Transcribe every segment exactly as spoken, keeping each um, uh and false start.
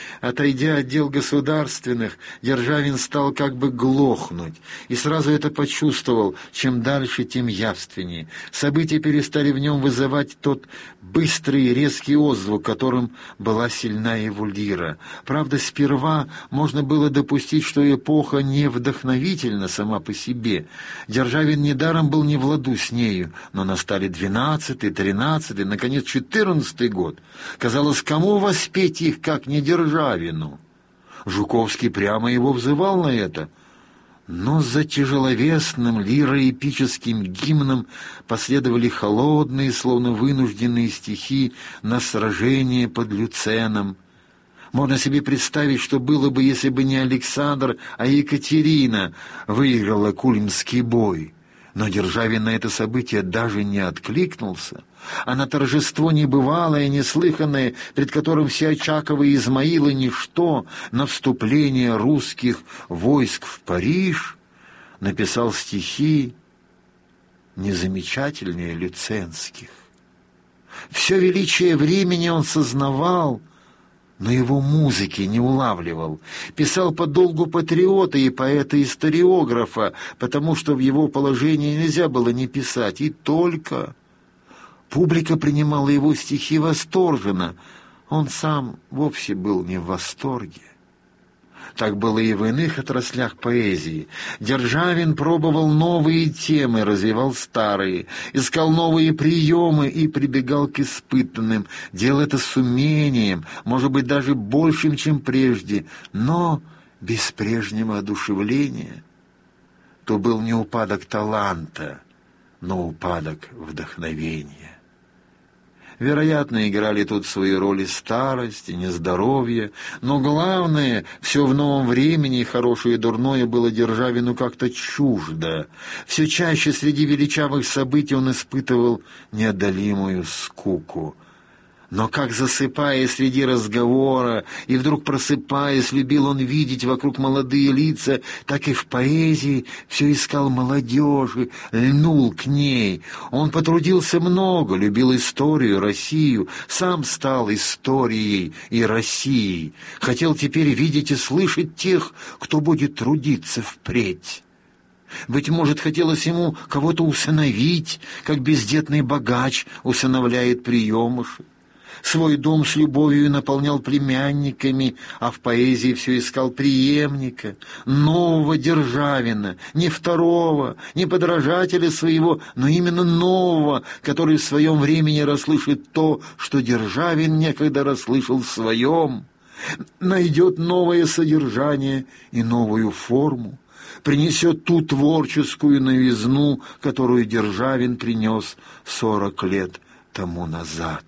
Отойдя от дел государственных, Державин стал как бы глохнуть, и сразу это почувствовал, чем дальше, тем явственнее. События перестали в нем вызывать тот быстрый и резкий отзвук, которым была сильна его лира. Правда, сперва можно было допустить, что эпоха не вдохновительна сама по себе. Державин недаром был не в ладу с нею, но настали двенадцатый, тринадцатый, наконец, четырнадцатый год. Казалось, кому воспеть их, как не Державину? Жуковский прямо его взывал на это. Но за тяжеловесным лироэпическим гимном последовали холодные, словно вынужденные стихи на сражение под Люценом. Можно себе представить, что было бы, если бы не Александр, а Екатерина выиграла Кулимский бой. Но Державин на это событие даже не откликнулся, а на торжество небывалое, неслыханное, пред которым все Очаковы и Измаилы ничто, на вступление русских войск в Париж написал стихи незамечательнее люценских. Все величие времени он сознавал, но его музыки не улавливал. Писал по долгу патриота и поэта-историографа, потому что в его положении нельзя было не писать, и только. Публика принимала его стихи восторженно, он сам вовсе был не в восторге. Так было и в иных отраслях поэзии. Державин пробовал новые темы, развивал старые, искал новые приемы и прибегал к испытанным. Делал это с умением, может быть, даже большим, чем прежде, но без прежнего одушевления. То был не упадок таланта, но упадок вдохновения. Вероятно, играли тут свои роли старость и нездоровье, но главное, все в новом времени, хорошее и дурное, было Державину как-то чуждо. Все чаще среди величавых событий он испытывал неодолимую скуку. Но как, засыпая среди разговора и вдруг просыпаясь, любил он видеть вокруг молодые лица, так и в поэзии все искал молодежи, льнул к ней. Он потрудился много, любил историю, Россию, сам стал историей и Россией. Хотел теперь видеть и слышать тех, кто будет трудиться впредь. Быть может, хотелось ему кого-то усыновить, как бездетный богач усыновляет приемышей. Свой дом с любовью наполнял племянниками, а в поэзии все искал преемника, нового Державина, не второго, не подражателя своего, но именно нового, который в своем времени расслышит то, что Державин некогда расслышал в своем, найдет новое содержание и новую форму, принесет ту творческую новизну, которую Державин принес сорок лет тому назад.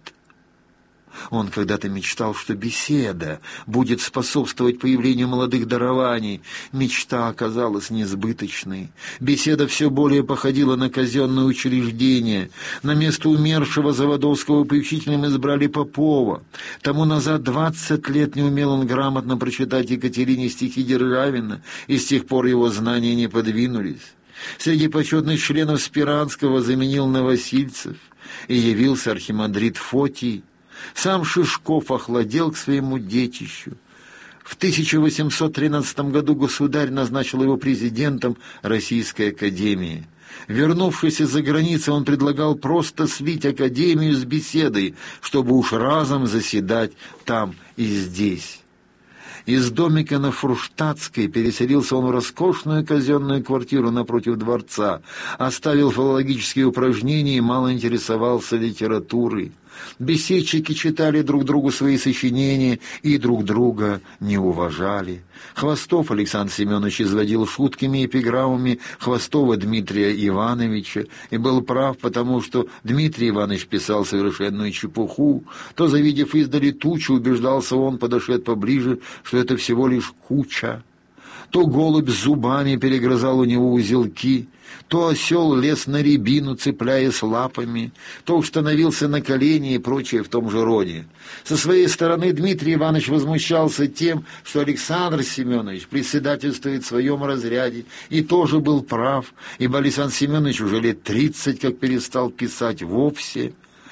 Он когда-то мечтал, что беседа будет способствовать появлению молодых дарований. Мечта оказалась несбыточной. Беседа все более походила на казенное учреждение. На место умершего Заводовского поучителем избрали Попова. Тому назад двадцать лет не умел он грамотно прочитать Екатерине стихи Державина, и с тех пор его знания не подвинулись. Среди почетных членов Спиранского заменил Новосильцев, и явился архимандрит Фотий. Сам Шишков охладел к своему детищу. В тысяча восемьсот тринадцатом году государь назначил его президентом Российской академии. Вернувшись из-за границы, он предлагал просто слить академию с беседой, чтобы уж разом заседать там и здесь. Из домика на Фруштадтской переселился он в роскошную казенную квартиру напротив дворца, оставил филологические упражнения и мало интересовался литературой. Беседчики читали друг другу свои сочинения и друг друга не уважали. Хвостов Александр Семенович изводил шутками и эпиграммами Хвостова Дмитрия Ивановича и был прав, потому что Дмитрий Иванович писал совершенную чепуху. То, завидев издали тучу, убеждался он, подошед поближе, что это всего лишь куча. То голубь с зубами перегрызал у него узелки, то осел лез на рябину, цепляясь лапами, то уж становился на колени и прочее в том же роде. Со своей стороны Дмитрий Иванович возмущался тем, что Александр Семенович председательствует в своем разряде, и тоже был прав, ибо Александр Семенович уже лет тридцать как перестал писать вовсе.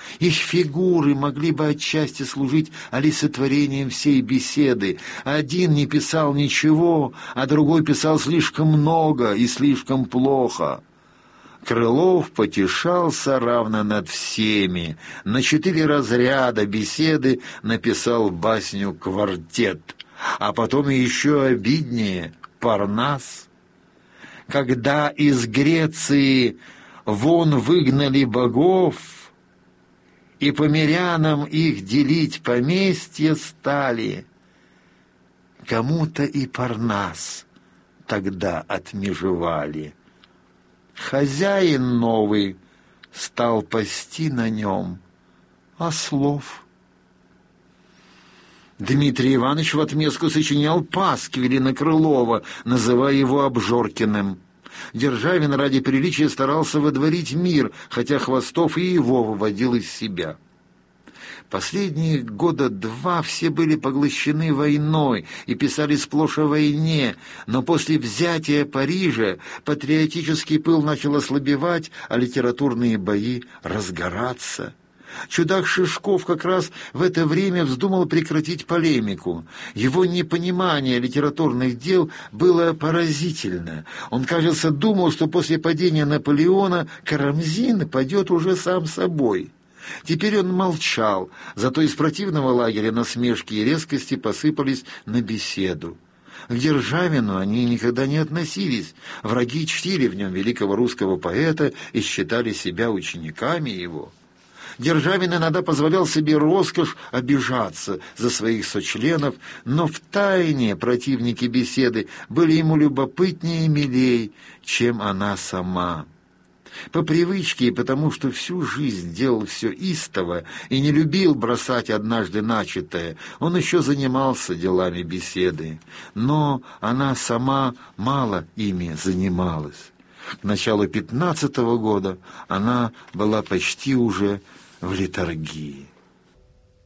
Их фигуры могли бы отчасти служить олицетворением всей беседы. Один не писал ничего, а другой писал слишком много и слишком плохо. Крылов потешался равно над всеми. На четыре разряда беседы написал басню «Квартет», а потом еще обиднее «Парнас». Когда из Греции вон выгнали богов, и по мирянам их делить поместья стали, кому-то и Парнас тогда отмежевали. Хозяин новый стал пасти на нем ослов. Дмитрий Иванович в отместку сочинял пасквили на Крылова, называя его Обжоркиным. Державин ради приличия старался водворить мир, хотя Хвостов и его выводил из себя. Последние года два все были поглощены войной и писали сплошь о войне, но после взятия Парижа патриотический пыл начал ослабевать, а литературные бои разгораться. Чудак Шишков как раз в это время вздумал прекратить полемику. Его непонимание литературных дел было поразительно. Он, кажется, думал, что после падения Наполеона Карамзин падет уже сам собой. Теперь он молчал, зато из противного лагеря насмешки и резкости посыпались на беседу. К Державину они никогда не относились. Враги чтили в нем великого русского поэта и считали себя учениками его. Державин иногда позволял себе роскошь обижаться за своих сочленов, но втайне противники беседы были ему любопытнее и милей, чем она сама. По привычке и потому, что всю жизнь делал все истово и не любил бросать однажды начатое, он еще занимался делами беседы. Но она сама мало ими занималась. К началу пятнадцатого года она была почти уже в летаргии.